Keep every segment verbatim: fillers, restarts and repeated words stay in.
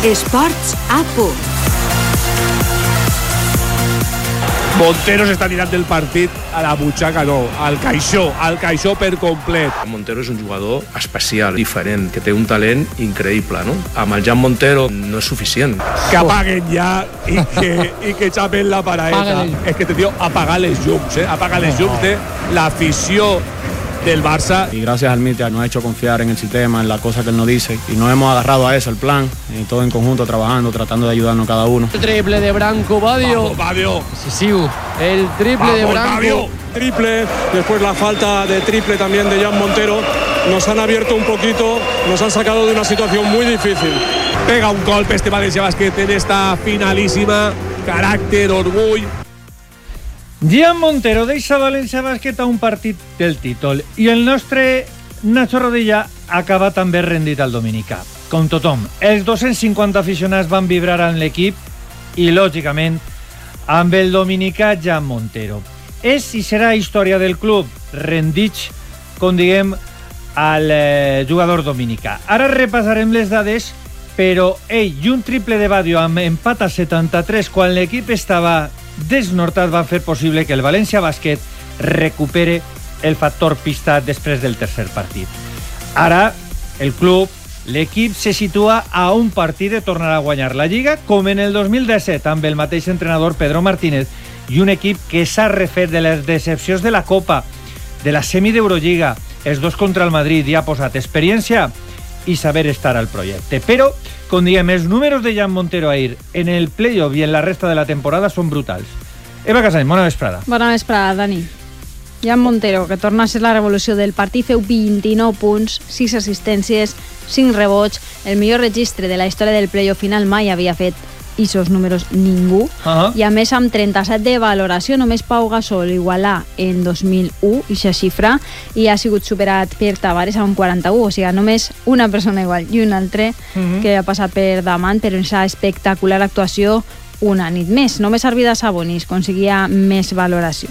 Esports a punt. Montero s'està tirant del partit a la butxaca, no, al caixó, al caixó per complet. Montero és un jugador especial, diferent, que té un talent increïble, no? Amb el Jan Montero no és suficient. Que apaguen ja i que, i que xapen la paraeta. És que te diu apagar les llums, eh? Apagar les llums de l'afició del Barça. Y gracias al Míster nos ha hecho confiar en el sistema, en las cosas que él nos dice, y nos hemos agarrado a eso, el plan, y todo en conjunto trabajando, tratando de ayudarnos cada uno. El triple de Branco Badio. Vamos, Badio. Decisivo. El triple Vamos, de Branco. Badio. Triple, después la falta de triple también de Jan Montero. Nos han abierto un poquito, nos han sacado de una situación muy difícil. Pega un golpe este València Bàsquet en esta finalíssima. Caràcter, orgull. Jan Montero deixa València Bàsquet a un partit del títol i el nostre Nacho Rodilla acaba també rendit al Dominicà. Com tothom, els dos-cents cinquanta aficionats van vibrar amb l'equip i, lògicament, amb el dominicà Jan Montero. És i serà història del club, rendits, com diguem, al eh, jugador dominicà. Ara repassarem les dades, però ell i un triple de Badio amb empat a setanta-tres quan l'equip estava desnortat va fer possible que el València Bàsquet recupere el factor pista després del tercer partit. Ara, el club, l'equip se situa a un partit de tornar a guanyar la Lliga, com en el dos mil disset, amb el mateix entrenador Pedro Martínez, i un equip que s'ha refet de les decepcions de la Copa, de la semi d'Eurolliga, els dos contra el Madrid, i ha posat experiència i saber estar al projecte. Però, com diem, els números de Jan Montero ahir en el playoff i en la resta de la temporada són brutals. Eva Casany, bona vesprada. Bona vesprada, Dani. Jan Montero, que torna a ser la revolució del partit, feu vint-i-nou punts, sis assistències, cinc rebots, el millor registre de la història del playoff final mai havia fet isos números ningú, uh-huh. I a més amb trenta-set de valoració, només Pau Gasol igualà en dos mil u ixa xifra, i ha sigut superat per Tavares amb quaranta-u, o sigui, només una persona igual i un altre uh-huh. que ha passat per davant, però en aquesta espectacular actuació una nit més. Només Arvidas Sabonis aconseguia més valoració.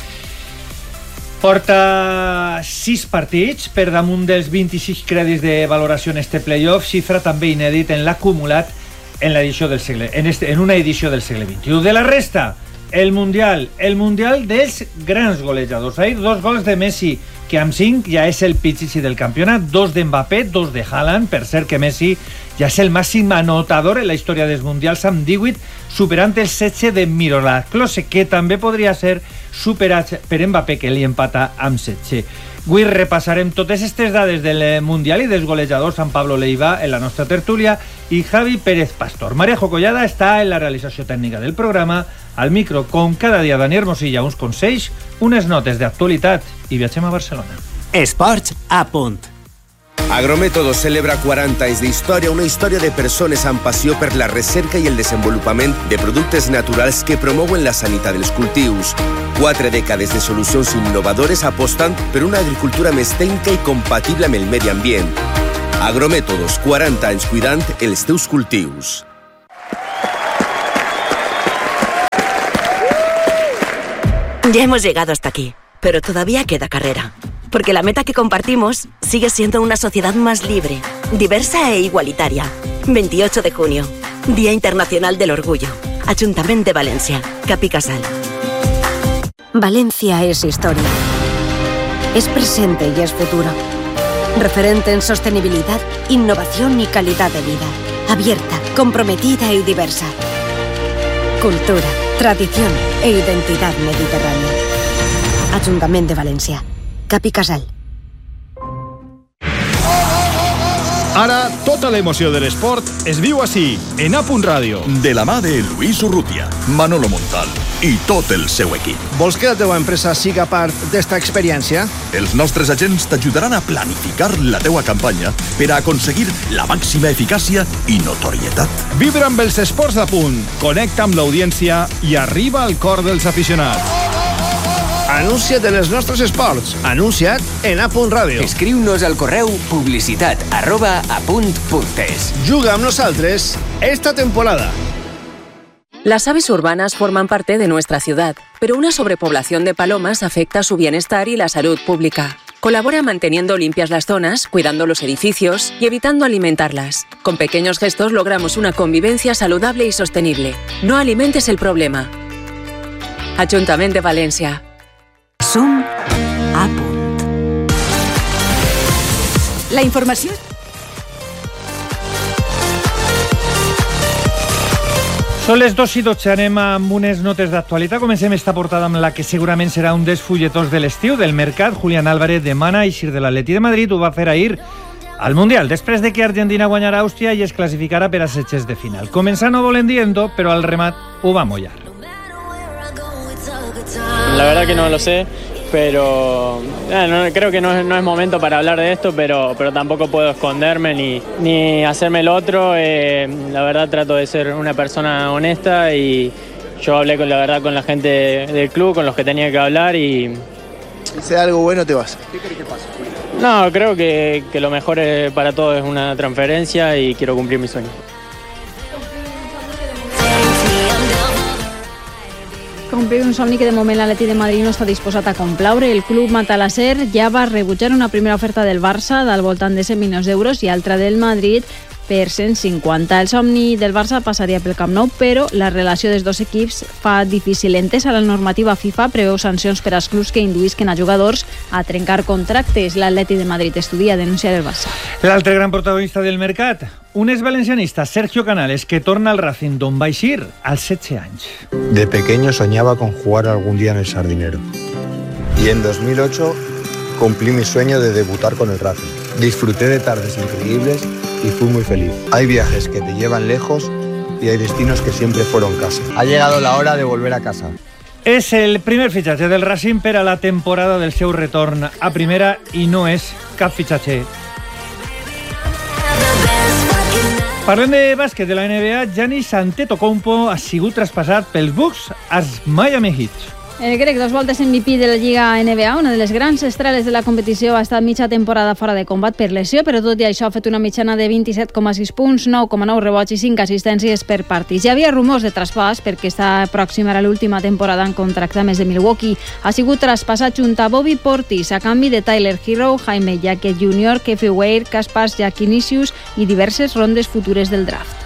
Porta sis partits per damunt dels vint-i-sis crèdits de valoració en este playoff, xifra també inèdit en l'acumulat en l'edició del segle, en, este, en una edició del segle vint-i-u. De la resta, el Mundial, el Mundial dels grans golejadors. Ahir dos gols de Messi, que amb cinc ja és el pitxi del campionat, dos d'Mbappé, dos de Haaland, per cert que Messi ja és el màxim anotador en la història dels Mundials amb divuit, superant el setze de Miroslav Klose, que també podria ser superat per Mbappé, que li empata amb setze. Avui repassarem totes aquestes dades del Mundial i dels golejadors amb Pablo Leiva en la nostra tertúlia i Javi Pérez Pastor. María Jocollada està en la realització tècnica del programa, al micro, com cada dia, Dani Hermosilla, uns consells, unes notes d'actualitat i viatgem a Barcelona. Esports a punt. Agrométodos celebra quaranta anys d'història, una història de persones amb passió per la recerca i el desenvolupament de productes naturals que promouen la sanitat dels cultius. Quatre dècades de solucions innovadores apostant per una agricultura més tècnica i compatible amb el medi ambient. Agrométodos, quaranta anys cuidant els teus cultius. Ya hemos llegado hasta aquí, pero todavía queda carrera. Porque la meta que compartimos sigue siendo una sociedad más libre, diversa e igualitaria. veintiocho de junio, Día Internacional del Orgullo. Ayuntamiento de Valencia, Capi Casal. Valencia es historia. Es presente y es futuro. Referente en sostenibilidad, innovación y calidad de vida. Abierta, comprometida y diversa. Cultura, tradición e identidad mediterránea. Ayuntamiento de Valencia. Capi Casal. Ara, tota l'emoció de l'esport es viu així, en A Punt Ràdio. De la mà de Luis Urrutia, Manolo Montal i tot el seu equip. Vols que la teva empresa siga part d'esta experiència? Els nostres agents t'ajudaran a planificar la teua campanya per a aconseguir la màxima eficàcia i notorietat. Vibra amb els esports d'A Punt, connecta amb l'audiència i arriba al cor dels aficionats. Anuncia't en els nostres esports. Anuncia't en A Punt Ràdio. Escriu-nos al correu publicitat arroba apunt.es. Juga amb nosaltres esta temporada. Las aves urbanas forman parte de nuestra ciudad, pero una sobrepoblación de palomas afecta su bienestar y la salud pública. Colabora manteniendo limpias las zonas, cuidando los edificios y evitando alimentarlas. Con pequeños gestos logramos una convivencia saludable y sostenible. No alimentes el problema. Ajuntament de València. Som a punt. La informació... Són les dos i dotze, anem amb unes notes d'actualitat. Comencem esta portada amb la que segurament serà un dels fulletons de l'estiu del mercat. Julián Álvarez demana eixir de l'Atleti de Madrid, ho va fer ahir al Mundial, després de que Argentina guanyara Àustria i es classificara per a setges de final. Començar no volen dient-ho, però al remat ho va mollar. La verdad que no lo sé, pero eh, no, creo que no es, no es momento para hablar de esto, pero, pero tampoco puedo esconderme ni, ni hacerme el otro. Eh, la verdad trato de ser una persona honesta y yo hablé con la verdad con la gente del club, con los que tenía que hablar y... Si sea algo bueno te vas. ¿Qué crees que pasa? No, creo que, que lo mejor para todos es una transferencia y quiero cumplir mi sueño. Complir un somni que de moment l'Atleti de Madrid no està disposat a complaure. El club matalasser ja va rebutjar una primera oferta del Barça del voltant de cent milions d'euros i altra del Madrid per cent cinquanta. El somni del Barça passaria pel Camp Nou, però la relació dels dos equips fa difícil. Entesa la normativa FIFA preveu sancions per als clubs que induïsquen a jugadors a trencar contractes. L'Atleti de Madrid estudia denunciar el Barça. L'altre gran protagonista del mercat, un exvalencianista, Sergio Canales, que torna al Racing, d'on va eixir als setze anys. De pequeño soñaba con jugar algún día en el Sardinero. Y en dos mil ocho cumplí mi sueño de debutar con el Racing. Disfruté de tardes increíbles y fui muy feliz. Hay viajes que te llevan lejos y hay destinos que siempre fueron casa. Ha llegado la hora de volver a casa. És el primer fitxatge del Racing per a la temporada del seu retorn a primera i no és cap fitxatge. Parlem de bàsquet de la N B A. Giannis Antetokounmpo ha sigut traspassat pels Bucks als Miami Heat. El grec, dos voltes M V P de la Lliga N B A, una de les grans estrelles de la competició, ha estat mitja temporada fora de combat per lesió, però tot i això ha fet una mitjana de vint-i-set coma sis punts, nou coma nou rebots i cinc assistències per partit. Hi havia rumors de traspàs perquè està pròxima a l'última temporada en contracte més de Milwaukee. Ha sigut traspassat junt a Bobby Portis a canvi de Tyler Hero, Jaime Jaquet júnior, Kefe Ware, Caspars Giannisius i diverses rondes futures del draft.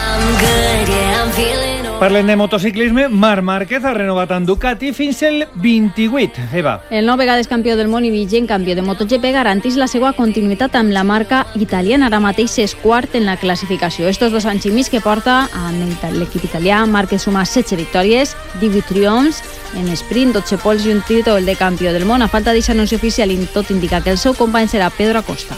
Parlem de motociclisme. Marc Márquez ha renovat amb Ducati fins el vint-i-vuit. Eva. El nou vegades campió del món i vigent campió de MotoGP garanteix la seva continuïtat amb la marca italiana. Ara mateix és quart en la classificació. Estos dos anys i mig que porta amb l'equip italià, Márquez suma setze victòries, divuit triomfs en sprint, dotze pols i un títol de campió del món. A falta d'aquest anunci oficial, i tot indica que el seu company serà Pedro Acosta.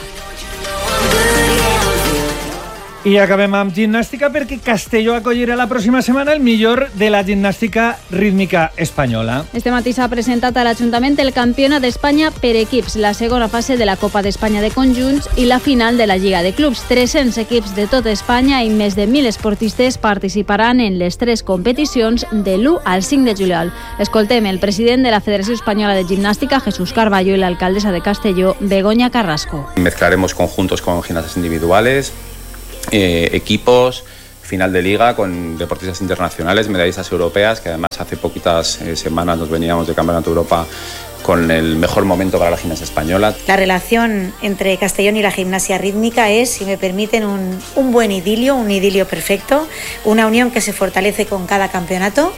I acabem amb gimnàstica perquè Castelló acollirà la pròxima setmana el millor de la gimnàstica rítmica espanyola. Este matí s'ha presentat a l'Ajuntament el Campionat d'Espanya per equips, la segona fase de la Copa d'Espanya de conjunts i la final de la Lliga de Clubs. tres-cents equips de tota Espanya i més de mil esportistes participaran en les tres competicions de l'u al cinc de juliol. Escoltem el president de la Federació Espanyola de Gimnàstica, Jesús Carballo, y la alcaldesa de Castelló, Begoña Carrasco. Mezclaremos conjuntos con gimnastas individuales, Eh, equipos, final de liga con deportistas internacionales, medallistas europeas, que además hace poquitas eh, semanas nos veníamos de Campeonato de Europa con el mejor momento para la gimnasia española. La relación entre Castellón y la gimnasia rítmica es, si me permiten, un, un buen idilio, un idilio perfecto, una unión que se fortalece con cada campeonato.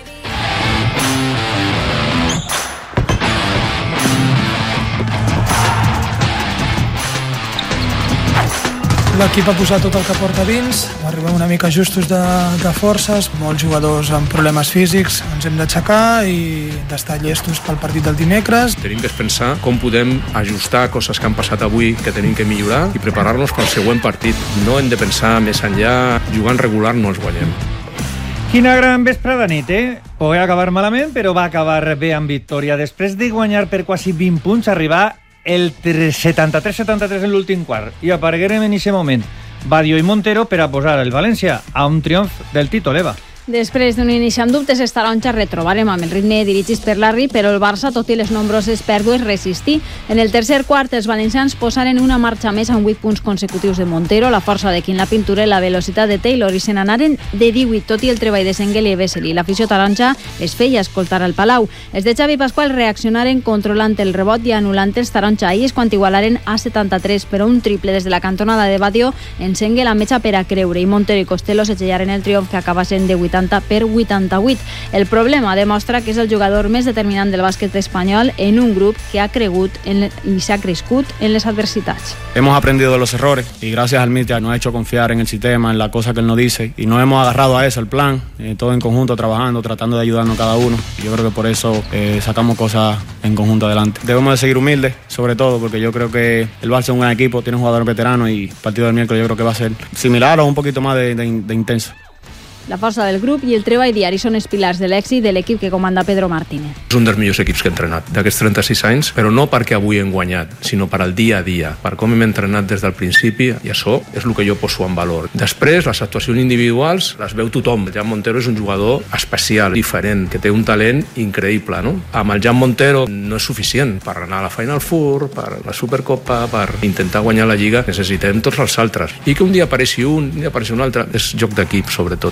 L'equip ha posat tot el que porta dins, arribem una mica justos de, de forces, molts jugadors amb problemes físics, ens hem d'aixecar i d'estar llestos pel partit del dimecres. Tenim que pensar com podem ajustar coses que han passat avui que tenim que millorar i preparar-nos pel següent partit. No hem de pensar més enllà, jugant regular no els guanyem. Quina gran vesprada nit, eh? Pogué acabar malament, però va acabar bé amb victòria. Després de guanyar per quasi vint punts, arribar el setanta-tres setanta-tres en l'últim quart i aparegueren en aquest moment Badio i Montero per a posar el València a un triomf del títol, Eva. Després d'un inici amb dubtes, els taronja retrobarem amb el ritme dirigits per Larry, però el Barça, tot i les nombroses pèrdues, resistí. En el tercer quart, els valencians posaren una marxa més amb vuit punts consecutius de Montero, la força de Quim la Pintura i la velocitat de Taylor, i se n'anaren de divuit, tot i el treball de Sengel i Vesely. L'afició taronja es feia escoltar al Palau. Els de Xavi Pasqual reaccionaren controlant el rebot i anul·lant els taronja. Ahir és quan igualaren a setanta-tres, però un triple des de la cantonada de Badio en Sengel a metja per a creure, i Montero i Costello s'ellaren el triomf que acaba sent de vuitanta per vuitanta-vuit. El problema demostra que és el jugador més determinant del bàsquet espanyol en un grup que ha cregut en, y se ha crescut en les adversitats. Hemos aprendido de los errores y gracias al míster nos ha hecho confiar en el sistema, en la cosa que él nos dice, y nos hemos agarrado a eso, el plan, eh, todo en conjunto, trabajando, tratando de ayudarnos cada uno. Yo creo que por eso eh, sacamos cosas en conjunto adelante. Debemos de seguir humildes, sobre todo, porque yo creo que el Barça es un gran equipo, tiene jugadores veteranos y el partido del miércoles yo creo que va a ser similar o un poquito más de, de, de intenso. La força del grup i el treball diari són els pilars de l'èxit de l'equip que comanda Pedro Martínez. És un dels millors equips que he entrenat d'aquests trenta-sis anys, però no perquè avui hem guanyat, sinó per al dia a dia, per com hem entrenat des del principi, i això és el que jo poso en valor. Després, les actuacions individuals les veu tothom. Jan Montero és un jugador especial, diferent, que té un talent increïble, no? Amb el Jan Montero no és suficient per anar a la Final Four, per la Supercopa, per intentar guanyar la Lliga. Necessitem tots els altres. I que un dia apareixi un, un dia apareixi un altre, és joc d'equip, sobretot.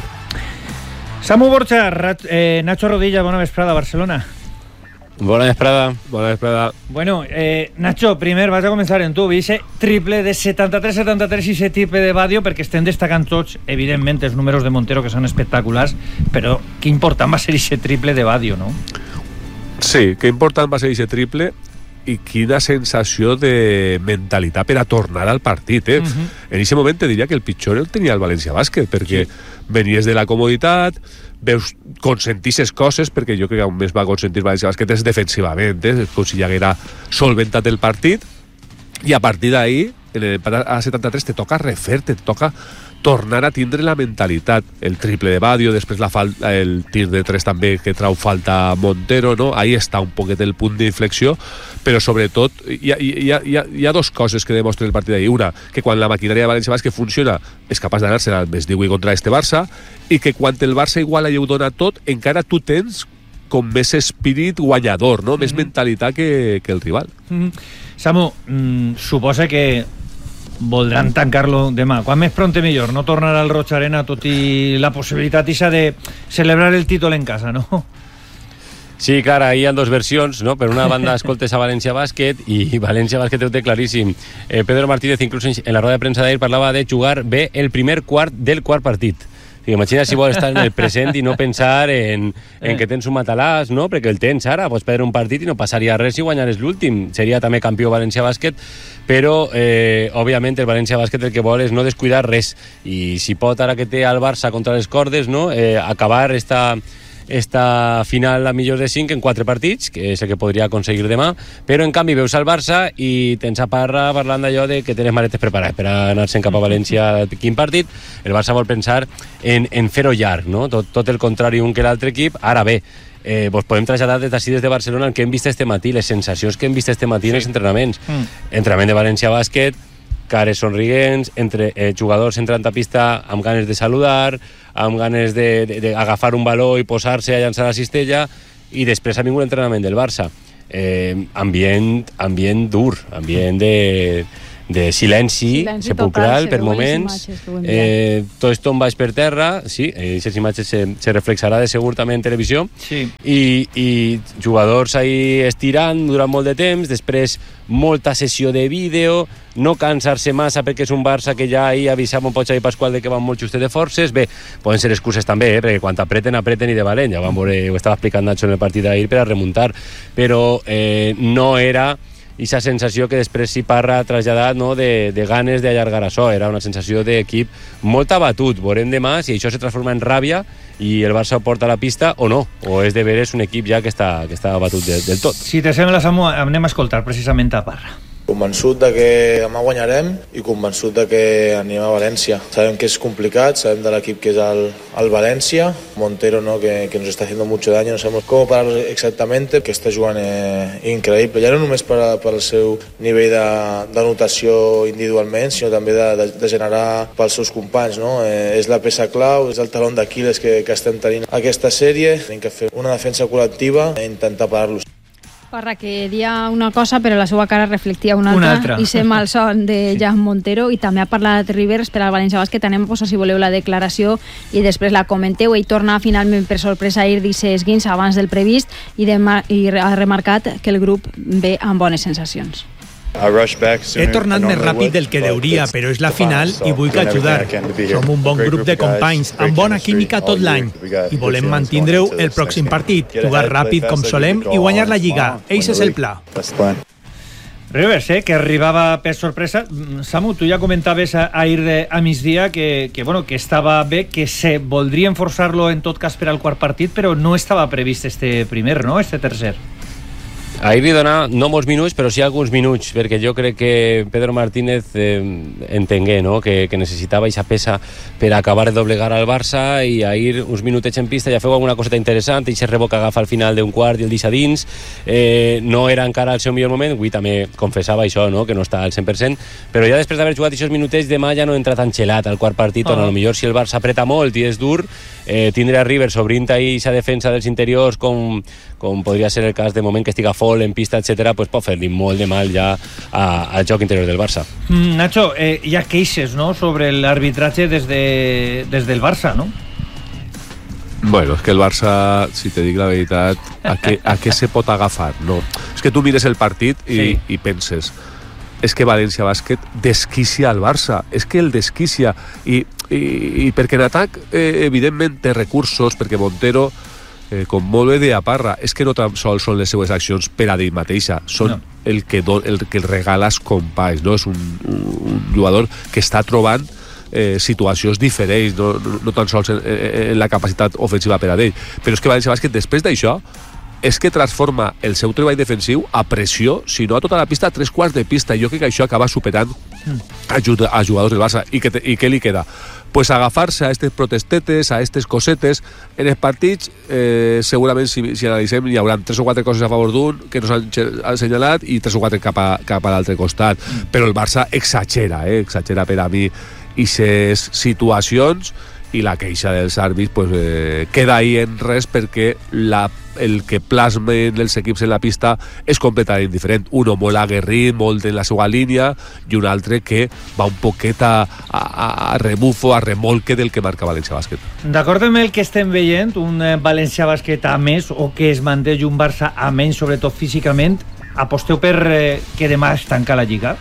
Samu Borja, eh, Nacho Rodilla, bona vesprada, Barcelona. Bona vesprada, bona vesprada. Bueno, eh, Nacho, primer vas a començar en tu. Ese triple de setanta-tres setanta-tres i ese triple de Badio, perquè estem destacant tots, evidentment, els números de Montero, que són espectaculars, però que important va ser ese triple de Badio, no? Sí, que important va ser ese triple i quina sensació de mentalitat per a tornar al partit, eh? Uh-huh. En aquest moment te diria que el pitjor el tenia el València Bàsquet, perquè sí. Venies de la comoditat, veus, consentisses coses, perquè jo crec que on més va consentir el València Bàsquet és defensivament, eh? Com si ja haguera solventat el partit, i a partir d'ahir, en el a setanta-tres, te toca refer-te, te toca tornar a tindre la mentalitat. El triple de Badio, després la falta, el tir de tres també que trau falta Montero, no? Ahí està un poquet el punt d'inflexió, però sobretot hi ha, hi, ha, hi, ha, hi ha dos coses que demostren el partit d'ahir. Una, que quan la maquinària de València Bàsquet funciona és capaç d'anar-se'n al més divuit contra este Barça, i que quan el Barça iguala i ho dona tot, encara tu tens com més espírit guanyador, no? Mm-hmm. Més mentalitat que, que el rival. Mm-hmm. Samu, mm, suposa que voldran tancar-lo demà. Quan més pronte millor, no tornar al Roig Arena, tot i la possibilitat ixa de celebrar el títol en casa, no? Sí, clar, hi ha dos versions, no? Per una banda escoltes a València Bàsquet i València Bàsquet ho té claríssim. Eh, Pedro Martínez inclús en la roda de premsa d'ahir parlava de jugar bé el primer quart del quart partit. Imagina si vols estar en el present i no pensar en, en que tens un matalàs, no? Perquè el tens ara, pots perdre un partit i no passaria res si guanyares l'últim. Seria també campió València Bàsquet, però eh, òbviament el València Bàsquet el que vol és no descuidar res, i si pot ara que té el Barça contra les cordes, no? eh, acabar esta esta final a millors de cinc en quatre partits, que és el que podria aconseguir demà, però en canvi veus al Barça i tens a Parra parlant d'allò de que tens maletes preparades per anar-se'n cap a València quin partit. El Barça vol pensar en, en fer-ho llarg, no? Tot, tot el contrari un que l'altre equip. Ara bé, eh, vos podem traslladar des d'ací des de Barcelona el que hem vist este matí, les sensacions que hem vist este matí sí. en els entrenaments. Mm. Entrenament de València Bàsquet, cares somriguents, entre eh, jugadors entrant a pista amb ganes de saludar, amb ganes d'agafar un baló i posar-se a llançar la cistella, i després ha vingut l'entrenament del Barça. Eh, ambient, ambient dur, ambient de, de silenci, silenci sepulcral total, per moments. Eh, tot esto en baix per terra, sí, aquestes imatges se, se reflexarà de segur també en televisió, sí. I, i jugadors ahí estirant durant molt de temps, després molta sessió de vídeo, no cansar-se massa perquè és un Barça que ja ahir avisava un poc a Pasqual de que van molt justet de forces. Bé, poden ser excuses també, eh, perquè quan apreten, apreten i de valent. Ja vam veure, ho estava explicant Nacho en el partit d'ahir per a remuntar, però eh, no era aquesta sensació que després sí Parra ha traslladat, no, de, de ganes d'allargar això. Era una sensació d'equip molt abatut. Veurem demà si això se transforma en ràbia i el Barça ho porta a la pista o no, o és de veres un equip ja que està, que està abatut de, del tot. Si te sembla, Samu, anem a escoltar precisament a Parra. Convençut de que demà guanyarem i convençut de que anem a València. Sabem que és complicat, sabem de l'equip que és el, el València, Montero, ¿no? que, que nos está haciendo mucho daño, no sabemos cómo pararlo exactamente, que està jugant eh, increïble, ja no només per, per el seu nivell d'anotació individualment, sinó també de, de, de generar pels seus companys. No? Eh, és la peça clau, és el talón d'Aquiles que, que estem tenint aquesta sèrie, tenim que fer una defensa col·lectiva i intentar parar-los. Parra, que dia una cosa però la seva cara reflectia una altra, una altra. I ser malson de sí. Jan Montero, i també ha parlat Rivers per al València Bàsquet. Anem a posar, si voleu, la declaració i després la comenteu. Ell torna finalment per sorpresa a ir d'Ixe esguins abans del previst i, de, i ha remarcat que el grup ve amb bones sensacions. He tornat més ràpid del que deuria, però és la final i vull que ajudar. Som un bon grup de companys, amb bona química tot l'any, i volem mantindre-ho el pròxim partit, jugar ràpid com solem i guanyar la Lliga. Eix és el pla. Rivers, eh, que arribava per sorpresa. Samu, tu ja comentaves ahir a migdia que, que, bueno, que estava bé, que se voldrien forçar-lo en tot cas per al quart partit, però no estava previst este primer, no? Este tercer. Ahir li dona no molts minuts, però sí alguns minuts, perquè jo crec que Pedro Martínez eh, entengué, no? que, que necessitava aquesta peça per acabar de doblegar al Barça, i ahir uns minutets en pista ja feu alguna coseta interessant, i se rebot que agafa al final d'un quart i el deixa dins. Eh, no era encara el seu millor moment, avui també confessava això, no? que no està al cent per cent, però ja després d'haver jugat aquests minutets, demà ja no entra tan xelat al quart partit, oh. on potser si el Barça apreta molt i és dur, eh, tindre a Rivers obrint ahir aquesta defensa dels interiors com, com podria ser el cas de moment que estiga fort en pista, etcètera, pues pot fer-li molt de mal ja al joc interior del Barça. Mm, Nacho, eh, hi ha queixes, no?, sobre l'arbitratge des, de, des del Barça, no? Bueno, és que el Barça, si te dic la veritat, a què, a què se pot agafar? No. És que tu mires el partit i, sí. i penses, és que València Bàsquet desquicia al Barça, és que el desquicia, i, i, i perquè en atac, eh, evidentment, té recursos, perquè Montero, Eh, com molt bé deia Parra, és que no tan sols són les seues accions per a ell mateixa, són no. el, que do, el que regala als companys, no? És un, un jugador que està trobant eh, situacions diferents, no, no, no tan sols en, en la capacitat ofensiva per a ell, però és que València Bàsquet després d'això és que transforma el seu treball defensiu a pressió, si no a tota la pista, a tres quarts de pista, i jo crec que això acaba superant a, a jugadors del Barça. I, que te, i què li queda? Pues agafarse a estes protestetes, a estes cosetes. En els partits, eh, segurament, si, si analitzem, hi haurà tres o quatre coses a favor d'un que no s'han assenyalat i tres o quatre cap a, cap a l'altre costat. Mm. Però el Barça exagera, eh? exagera per a mi aquestes situacions, i la queixa dels àrbits pues, eh, queda ahí en res, perquè la, el que plasmen els equips en la pista és completament diferent. Uno molt aguerrit, molt en la seva línia, i un altre que va un poquet a, a, a rebufo, a remolque del que marca València Bàsquet. D'acord amb el que estem veient, un València Bàsquet a més, o que es manté, un Barça a menys, sobretot físicament, aposteu per eh, que demà es tanca la Lliga?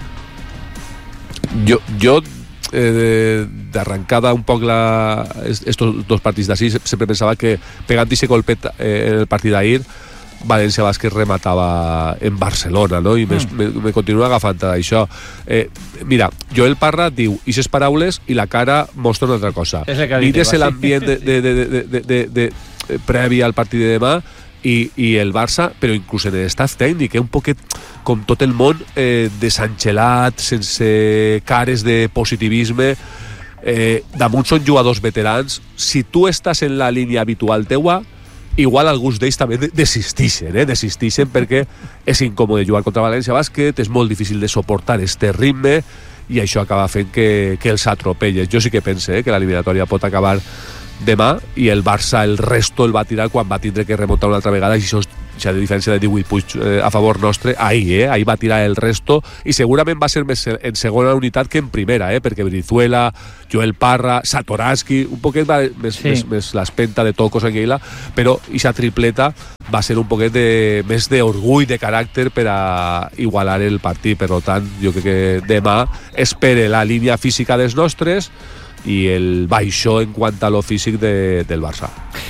Jo... jo Eh, d'arrancada un poc la, estos dos partits d'ací, sempre pensava que pegant aquest colpet eh, en el partit d'ahir València Bàsquet rematava en Barcelona, no? I mm. me, me continua agafant això. Eh, mira, Joel Parra diu ixes paraules i la cara mostra una altra cosa. Mires l'ambient de, de, de, de, de, de, de, de previ al partit de demà, i, i el Barça, però inclús en l'estat tècnic, eh, un poquet com tot el món eh, desangelat, sense cares de positivisme. Eh, damunt són jugadors veterans. Si tu estàs en la línia habitual teua, igual alguns d'ells també desistixen, eh? desistixen perquè és incòmode jugar contra València Bàsquet, és molt difícil de suportar este ritme, i això acaba fent que, que els atropelles. Jo sí que pense eh, que l'eliminatòria pot acabar demà, i el Barça el resto el va tirar quan va tindre que remuntar una altra vegada, i això ja de diferència de divuit punts eh, a favor nostre, ahir, eh? ahir va tirar el resto, i segurament va ser més en segona unitat que en primera, eh? perquè Brizuela, Joel Parra, Satoransky, un poquet va, més, sí. més, més l'espenta de Tocos Anguila, però aquesta tripleta va ser un poquet de, més d'orgull, de caràcter per a igualar el partit. Per tant, jo crec que demà espere la línia física dels nostres i el baixó en quant a lo físic de, del Barça.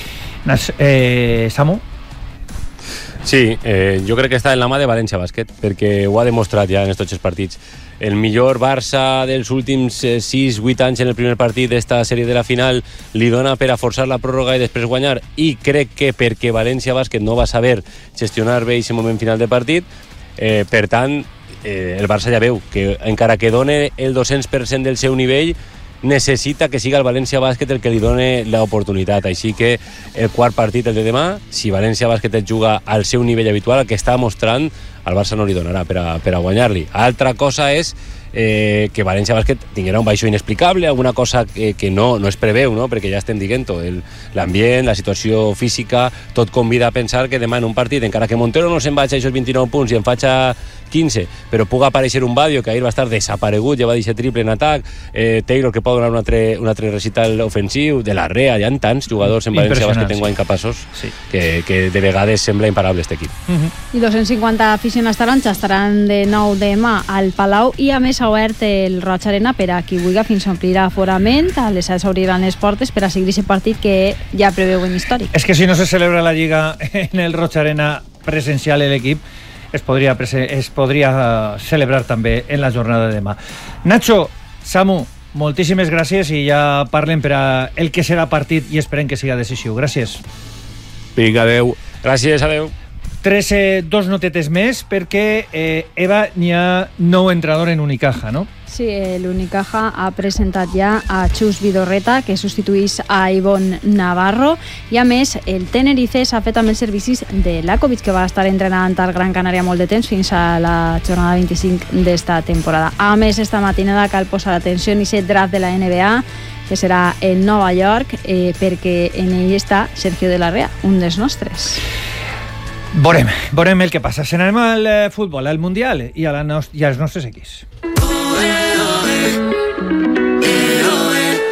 Eh, Samu? Sí, eh, jo crec que està en la mà de València Bàsquet, perquè ho ha demostrat ja en aquests partits. El millor Barça dels últims sis vuit anys en el primer partit d'esta sèrie de la final li dona per a forçar la pròrroga i després guanyar, i crec que perquè València Bàsquet no va saber gestionar bé aquest moment final de partit, eh, per tant eh, el Barça ja veu que encara que done el dos-cents per cent del seu nivell, necessita que siga el València Bàsquet el que li doni l'oportunitat. Així que el quart partit, el de demà, si València Bàsquet et juga al seu nivell habitual, el que està mostrant, el Barça no li donarà per a, per a guanyar-li. Altra cosa és eh, que València Bàsquet tinguera un baixó inexplicable, alguna cosa que, que no, no es preveu, no? Perquè ja estem dient-ho, l'ambient, la situació física, tot convida a pensar que demà en un partit, encara que Montero no se'n vaig a aquests vint-i-nou punts i en faig a quinze, però puga aparèixer un Badio que ahir va estar desaparegut, ja va deixar triple en atac, eh, Taylor que pot donar un altre, un altre recital ofensiu, de la Rea, hi ha tants jugadors en València Bàsquet en guany capaços sí. que, que de vegades sembla imparable aquest equip. Uh-huh. I dos-cents cinquanta aficionats taronja estaran de nou demà al Palau i a més ha obert el Roig Arena per a qui vulgui fins a omplir aforament, a les set s'obriran les portes per a seguir aquest partit que ja preveu en històric. És que si no se celebra la Lliga en el Roig Arena presencial l'equip es podria, es podria celebrar també en la jornada de demà. Nacho, Samu, moltíssimes gràcies i ja parlem per a el que serà partit i esperem que siga decisiu. Gràcies. Vinga, adeu. Gràcies, adeu. Tres, eh, dos notetes més perquè eh, Eva n'hi ha nou entrenador en Unicaja, no? Sí, l'Unicaja ha presentat ja a Xus Vidorreta, que substituís a Ivonne Navarro, i a més el Tenerife s'ha fet amb els servicis de Lakovic, que va estar entrenant al Gran Canària molt de temps fins a la jornada vint-i-cinc d'esta temporada. A més, esta matinada cal posar atenció en aquest draft de la N B A, que serà en Nova York, eh, perquè en ell està Sergio de la Rea, un dels nostres. Veurem, veurem el que passa. Se n'anem al futbol, al Mundial i, a la nos- i als nostres equips.